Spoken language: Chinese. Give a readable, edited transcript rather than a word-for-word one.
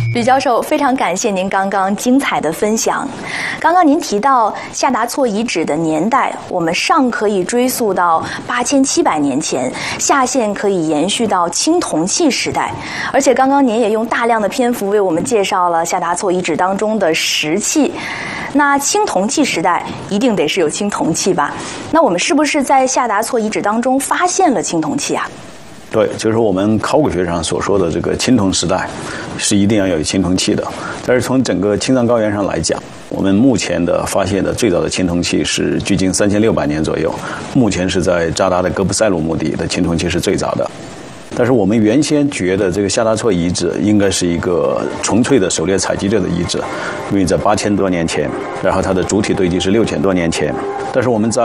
吕教授，非常感谢您刚刚精彩的分享。刚刚您提到夏达措遗址的年代，我们上可以追溯到8700年前，下线可以延续到青铜器时代。而且刚刚您也用大量的篇幅为我们介绍了夏达措遗址当中的石器。那青铜器时代一定得是有青铜器吧？那我们是不是在夏达措遗址当中发现了青铜器啊？ 对，就是我们考古学上所说的这个青铜时代，是一定要有青铜器的。但是从整个青藏高原上来讲，我们目前的发现的最早的青铜器是距今3600年左右，目前是在扎达的哥布塞鲁墓地的青铜器是最早的。但是我们原先觉得这个夏达措遗址应该是一个纯粹的狩猎采集者的遗址，因为在8000多年前，然后它的主体堆积是6000多年前。但是我们在